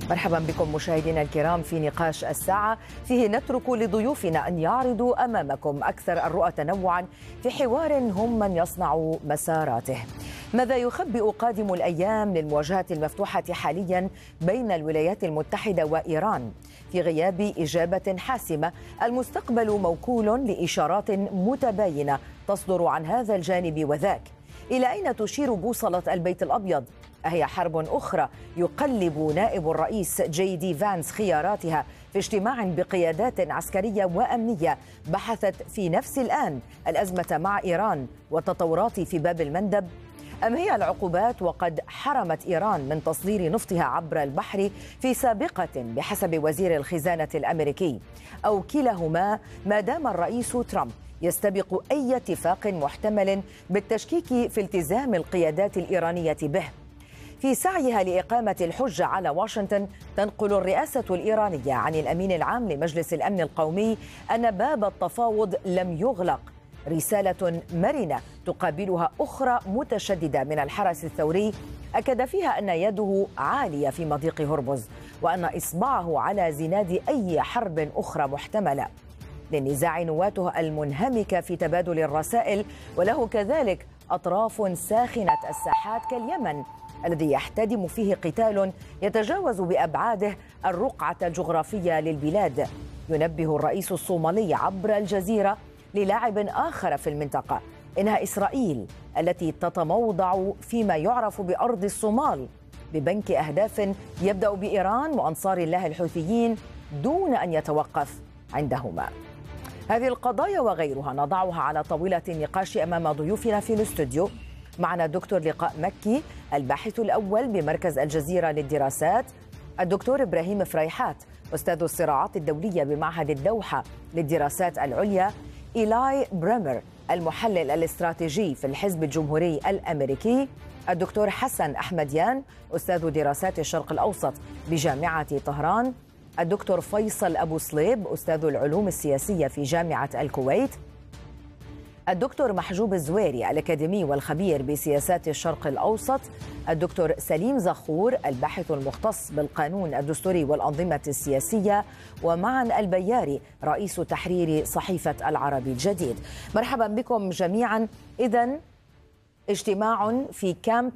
مرحبا بكم مشاهدينا الكرام في نقاش الساعة، فيه نترك لضيوفنا أن يعرضوا أمامكم أكثر الرؤى تنوعا في حوار هم من يصنع مساراته. ماذا يخبئ قادم الأيام للمواجهات المفتوحة حاليا بين الولايات المتحدة وإيران؟ في غياب إجابة حاسمة، المستقبل موكول لإشارات متباينة تصدر عن هذا الجانب وذاك. إلى أين تشير بوصلة البيت الأبيض؟ أهي حرب أخرى يقلب نائب الرئيس جي دي فانس خياراتها في اجتماع بقيادات عسكرية وأمنية بحثت في نفس الآن الأزمة مع إيران والتطورات في باب المندب؟ أم هي العقوبات وقد حرمت إيران من تصدير نفطها عبر البحر في سابقة بحسب وزير الخزانة الأمريكي؟ أو كلاهما ما دام الرئيس ترامب يستبق أي اتفاق محتمل بالتشكيك في التزام القيادات الإيرانية به؟ في سعيها لإقامة الحجة على واشنطن، تنقل الرئاسة الإيرانية عن الأمين العام لمجلس الأمن القومي أن باب التفاوض لم يغلق. رسالة مرنة تقابلها أخرى متشددة من الحرس الثوري أكد فيها أن يده عالية في مضيق هرمز، وأن إصبعه على زناد أي حرب أخرى محتملة. للنزاع نواته المنهمكة في تبادل الرسائل، وله كذلك أطراف ساخنة الساحات كاليمن الذي يحتدم فيه قتال يتجاوز بأبعاده الرقعة الجغرافية للبلاد. ينبه الرئيس الصومالي عبر الجزيرة للاعب آخر في المنطقة، إنها إسرائيل التي تتموضع فيما يعرف بأرض الصومال ببنك أهداف يبدأ بإيران وأنصار الله الحوثيين دون أن يتوقف عندهما. هذه القضايا وغيرها نضعها على طاولة النقاش أمام ضيوفنا في الاستوديو. معنا الدكتور لقاء مكي الباحث الأول بمركز الجزيرة للدراسات، الدكتور إبراهيم فريحات أستاذ الصراعات الدولية بمعهد الدوحة للدراسات العليا، إيلاي بريمر المحلل الاستراتيجي في الحزب الجمهوري الأمريكي، الدكتور حسن أحمديان أستاذ دراسات الشرق الأوسط بجامعة طهران، الدكتور فيصل أبو صليب أستاذ العلوم السياسية في جامعة الكويت، الدكتور محجوب الزويري الأكاديمي والخبير بسياسات الشرق الأوسط، الدكتور سليم زخور الباحث المختص بالقانون الدستوري والأنظمة السياسية، ومعا البياري رئيس تحرير صحيفة العربي الجديد. مرحبا بكم جميعا. إذن اجتماع في كامب